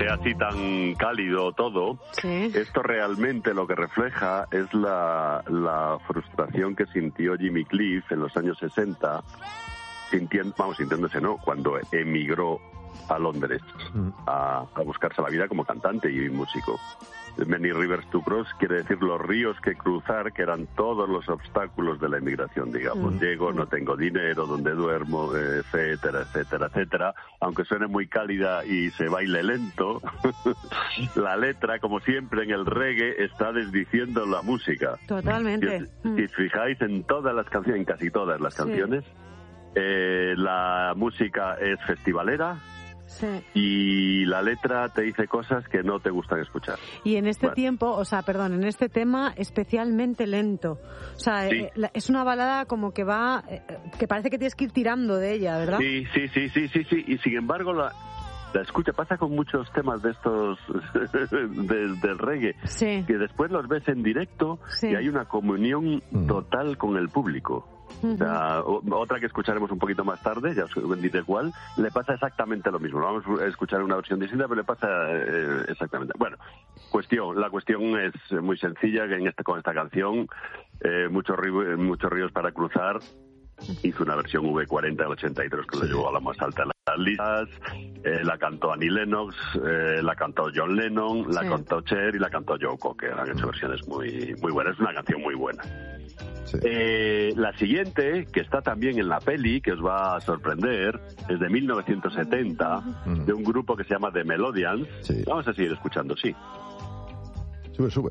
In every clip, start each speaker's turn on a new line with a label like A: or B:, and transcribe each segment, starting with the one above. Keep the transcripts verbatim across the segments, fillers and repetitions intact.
A: parece así tan cálido todo,
B: sí.
A: Esto realmente lo que refleja es la, la frustración que sintió Jimmy Cliff en los años sesenta, sintiendo, vamos, sintiéndose, ¿no?, cuando emigró a Londres mm. a, a buscarse la vida como cantante y músico. Many rivers to cross quiere decir los ríos que cruzar, que eran todos los obstáculos de la emigración, digamos. Mm. Llego, no tengo dinero, donde duermo, etcétera, etcétera, etcétera. Aunque suene muy cálida y se baile lento, la letra, como siempre en el reggae, está desdiciendo la música.
B: Totalmente.
A: Si, si os fijáis en todas las canciones, en casi todas las canciones, sí. eh, la música es festivalera.
B: Sí.
A: Y la letra te dice cosas que no te gustan escuchar.
B: Y en este
A: bueno.
B: tiempo, o sea, perdón, en este tema especialmente lento. O sea,
A: sí.
B: eh, la, es una balada como que va, eh, que parece que tienes que ir tirando de ella, ¿verdad?
A: Sí, sí, sí, sí, sí, sí. Y sin embargo la, la escucha, pasa con muchos temas de estos de, del reggae,
B: sí.
A: que después los ves en directo sí. y hay una comunión mm. total con el público. Uh-huh. O sea, otra que escucharemos un poquito más tarde, ya os diré cuál, le pasa exactamente lo mismo. Vamos a escuchar una versión distinta, pero le pasa eh, exactamente. Bueno, cuestión, la cuestión es muy sencilla, que en este, con esta canción, eh, muchos, ríos, muchos ríos para cruzar, hizo una versión V cuarenta del ochenta y tres que sí. lo llevó a la más alta de las listas, eh, la cantó Annie Lennox, eh, la cantó John Lennon, sí. la cantó Cher y la cantó Yoko, que han hecho versiones muy, muy buenas. Es una canción muy buena. Sí. Eh, la siguiente, que está también en la peli, que os va a sorprender, es de mil novecientos setenta, uh-huh. de un grupo que se llama The Melodians. Sí. Vamos a seguir escuchando, sí.
C: Sube, sube.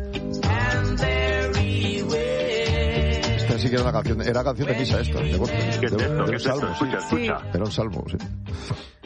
C: Esta sí que era una canción, era canción de misa esta, de, de, de,
A: ¿Qué es esto?
C: de, de
A: ¿Qué
C: un
A: es
C: salmo,
A: esto? Escucha,
C: sí.
A: escucha.
C: Era un salmo, sí.